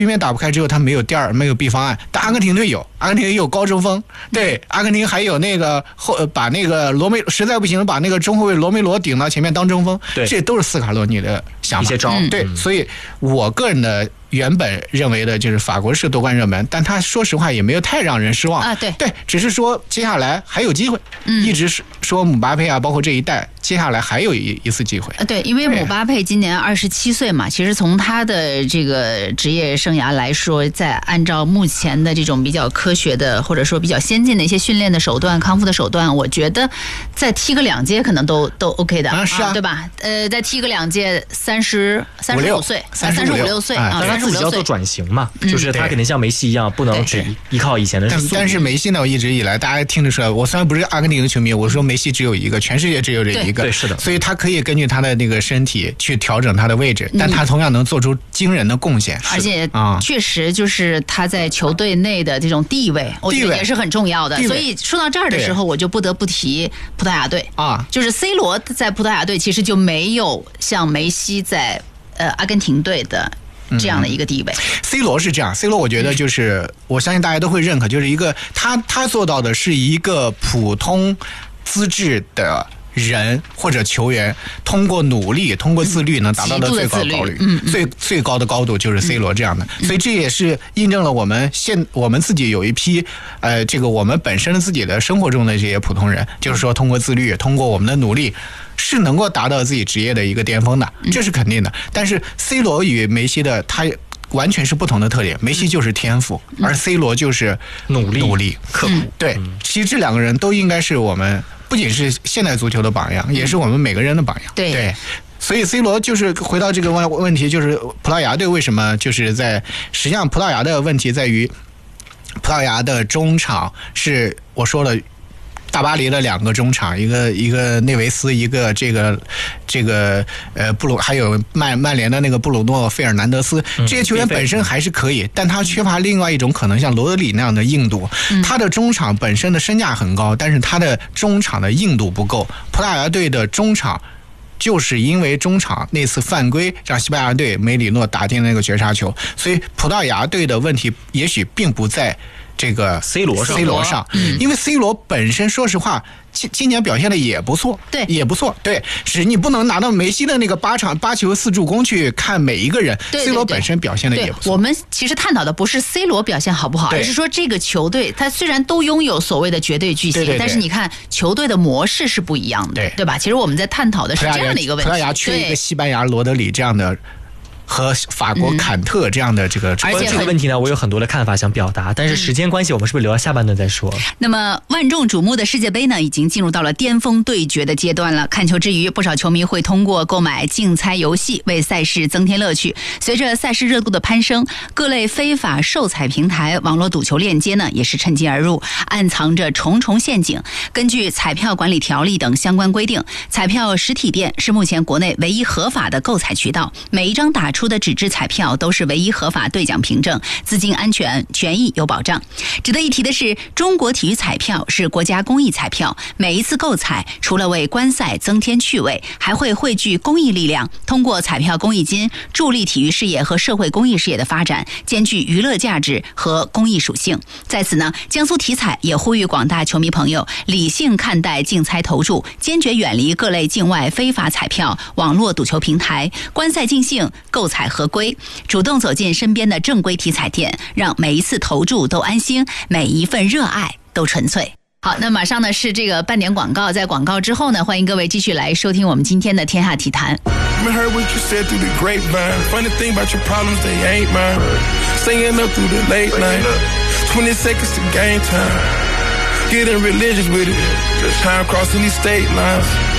局面打不开之后，他没有没有 B 方案。但阿根廷队有，阿根廷也有高中锋，对，阿根廷还有那个把那个实在不行把那个中后卫罗梅罗顶到前面当中锋， 对， 这都是斯卡洛尼的想法， 一些招。 对，所以我个人的原本认为的就是法国是夺冠热门，但他说实话也没有太让人失望啊。对， 只是说接下来还有机会，一直说姆巴佩啊，包括这一代，接下来还有一次机会。 对，因为姆巴佩今年27岁嘛，其实从他的这个职业生涯来说，在按照目前的这种比较科学的或者说比较先进的一些训练的手段、康复的手段，我觉得再踢个2届可能都 OK 的是啊， 对吧？再踢个2届35岁、35、6岁啊， 他自己要做转型嘛，就是他肯定像梅西一样，不能只依靠以前的速度。 但是梅西呢，我一直以来大家听得出来，我虽然不是阿根廷的球迷，我说梅西只有一个，全世界只有这一个， 对，是的， 所以他可以根据他的那个身体去调整他的位置，但他同样能做出惊人的贡献， 而且确实就是他在球队内的这种地位，我觉得也是很重要的。所以说到这儿的时候，我就不得不提葡萄牙队啊，就是 C 罗在葡萄牙队其实就没有像梅西在阿根廷队的这样的一个地位。 C 罗是这样 ，C 罗我觉得就是我相信大家都会认可，就是一个他做到的是一个普通资质的人或者球员通过努力、通过自律能达到的最高高率，最高的高度就是 C 罗这样的。所以这也是印证了我们自己有一批这个我们本身自己的生活中的这些普通人，就是说通过自律、通过我们的努力，是能够达到自己职业的一个巅峰的，这是肯定的。但是 C 罗与梅西的他完全是不同的特点，梅西就是天赋，而 C 罗就是努力刻苦。对，其实这两个人都应该是我们不仅是现代足球的榜样，也是我们每个人的榜样。对，所以 C 罗就是回到这个问题，就是葡萄牙队为什么就是实际上葡萄牙的问题在于，葡萄牙的中场是我说了。大巴黎的2个中场，一个内维斯，一个这个布鲁，还有曼联的那个布鲁诺·费尔南德斯，这些球员本身还是可以，但他缺乏另外一种可能像罗德里那样的硬度。他的中场本身的身价很高，但是他的中场的硬度不够。葡萄牙队的中场就是因为中场那次犯规让西班牙队梅里诺打进那个绝杀球，所以葡萄牙队的问题也许并不在这个 C 罗上， 因为 C 罗本身说实话今年表现的也不错，也不错，对，是你不能拿到梅西的那个8球4助攻去看每一个人。C 罗本身表现的也不错。 我们其实探讨的不是 C 罗表现好不好，而是说这个球队他虽然都拥有所谓的绝对巨星，但是你看球队的模式是不一样的，对吧？其实我们在探讨的是这样的一个问题。 葡萄牙缺一个西班牙罗德里这样的。和法国坎特这样的这个， 而且这个问题呢，我有很多的看法想表达，但是时间关系，我们是不是留到下半段再说？ 那么万众瞩目的世界杯呢，已经进入到了巅峰对决的阶段了。看球之余，不少球迷会通过购买竞猜游戏为赛事增添乐趣。随着赛事热度的攀升，各类非法售彩平台、网络赌球链接呢，也是趁机而入，暗藏着重重陷阱。根据彩票管理条例等相关规定，彩票实体店是目前国内唯一合法的购彩渠道，每一张打出的纸质彩票都是唯一合法兑奖凭证，资金安全权益有保障。值得一提的是，中国体育彩票是国家公益彩票，每一次购彩除了为观赛增添趣味，还会汇聚公益力量，通过彩票公益金助力体育事业和社会公益事业的发展，兼具娱乐价值和公益属性。在此呢，江苏体彩也呼吁广大球迷朋友理性看待竞猜投注，坚决远离各类境外非法彩票、网络赌球平台，观赛尽兴，购彩合规，主动走进身边的正规体彩店，让每一次投注都安心，每一份热爱都纯粹。好，那马上呢是这个半点广告，在广告之后呢，欢迎各位继续来收听我们今天的天下体坛。 Getting religious with it, time crossing these state lines.